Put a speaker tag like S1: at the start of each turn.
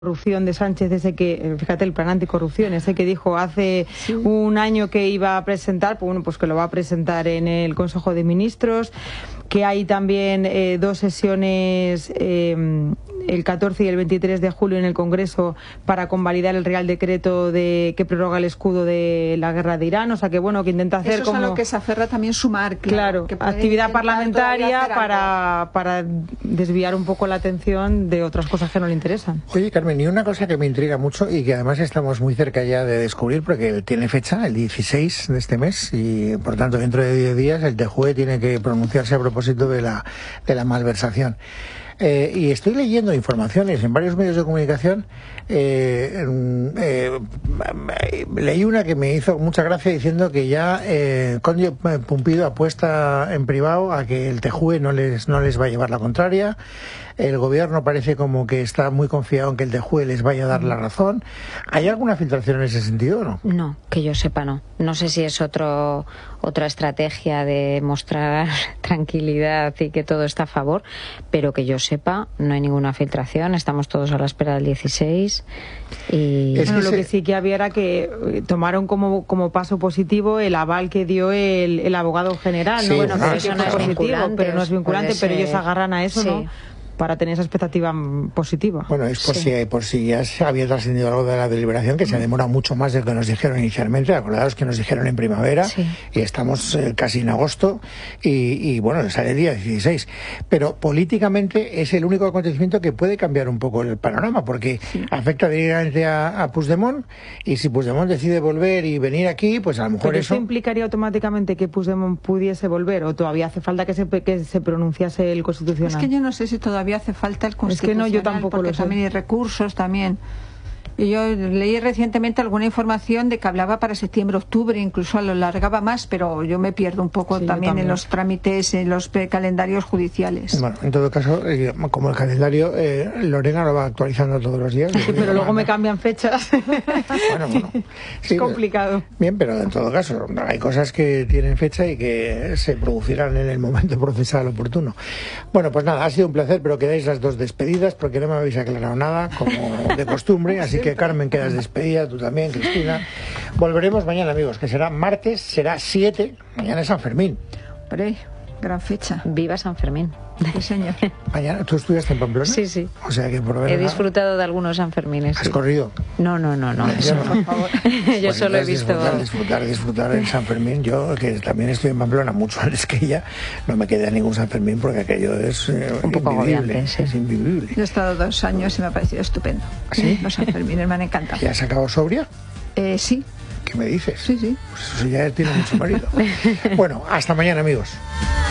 S1: Corrupción de Sánchez, ese que, fíjate, el plan anticorrupción, ese que dijo hace un año que iba a presentar, pues bueno, pues que lo va a presentar en el Consejo de Ministros, que hay también dos sesiones, el 14 y el 23 de julio en el Congreso para convalidar el Real Decreto que prorroga el escudo de la guerra de Irán, o sea que bueno, que intenta hacer
S2: eso
S1: como...
S2: es a lo que se aferra también Sumar,
S1: claro, actividad parlamentaria para desviar un poco la atención de otras cosas que no le interesan.
S3: Oye, Carmen, y una cosa que me intriga mucho y que además estamos muy cerca ya de descubrir, porque tiene fecha, el 16 de este mes, y por tanto dentro de 10 días el TJUE tiene que pronunciarse a propósito de la malversación. Y estoy leyendo informaciones en varios medios de comunicación. Leí una que me hizo mucha gracia diciendo que ya Conde Pumpido apuesta en privado a que el TJUE no les va a llevar la contraria. El gobierno parece como que está muy confiado en que el TJUE les vaya a dar la razón. ¿Hay alguna filtración en ese sentido o no?
S4: No, que yo sepa no. No sé si es otra estrategia de mostrar tranquilidad y que todo está a favor, pero que yo sepa no hay ninguna filtración. Estamos todos a la espera del 16 y...
S1: Bueno, lo que sí que había era que tomaron como paso positivo el aval que dio el abogado general, ¿no?
S4: Sí, bueno, pero eso no es
S1: positivo,
S4: vinculante,
S1: pero no es vinculante, pero ellos agarran a eso,
S4: sí,
S1: ¿no? Para tener esa expectativa positiva.
S3: Bueno, es por si ya se había trascendido algo de la deliberación, que se ha demorado mucho más de lo que nos dijeron inicialmente. Acordaos que nos dijeron en primavera, y estamos casi en agosto, y bueno, sale el día 16. Pero políticamente es el único acontecimiento que puede cambiar un poco el panorama, porque afecta directamente a Puigdemont, y si Puigdemont decide volver y venir aquí, pues a lo mejor
S1: ¿Pero eso implicaría automáticamente que Puigdemont pudiese volver, o todavía hace falta que se pronunciase el Constitucional?
S2: Es que yo no sé si todavía hace falta el Constitucional,
S1: es que no, yo tampoco
S2: porque
S1: lo sé.
S2: También hay recursos también. Y yo leí recientemente alguna información de que hablaba para septiembre-octubre, incluso lo largaba más, pero yo me pierdo un poco también en los trámites, en los calendarios judiciales.
S3: Bueno, en todo caso, como el calendario, Lorena lo va actualizando todos los días.
S1: Sí, pero luego me cambian fechas.
S3: Bueno. Sí,
S1: es complicado.
S3: Bien, pero en todo caso, hay cosas que tienen fecha y que se producirán en el momento procesal oportuno. Bueno, pues nada, ha sido un placer, pero quedáis las dos despedidas porque no me habéis aclarado nada, como de costumbre, así que Carmen, quedas despedida, tú también, Cristina. Volveremos mañana, amigos, que será martes, será 7, mañana es San Fermín.
S2: Hombre, gran fecha.
S4: Viva San Fermín.
S2: Sí, señor.
S3: Mañana, ¿tú estudiaste en Pamplona?
S4: Sí.
S3: O sea que por lo
S4: he disfrutado de algunos Sanfermines.
S3: ¿Has corrido?
S4: No. Eso, por favor. Yo
S3: pues
S4: solo he visto...
S3: Disfrutar en San Fermín. Yo, que también estoy en Pamplona mucho antes que ella, no me quedé a ningún San Fermín porque aquello es
S4: un poco
S3: invivible.
S4: Agobiante,
S3: Es invivible.
S2: Yo he estado 2 años y me ha parecido estupendo.
S3: ¿Sí?
S2: Los San Fermines me han encantado.
S3: ¿Y has acabado sobria?
S2: Sí.
S3: ¿Qué me dices?
S2: Sí.
S3: Pues eso ya tiene mucho mérito. Bueno, hasta mañana, amigos.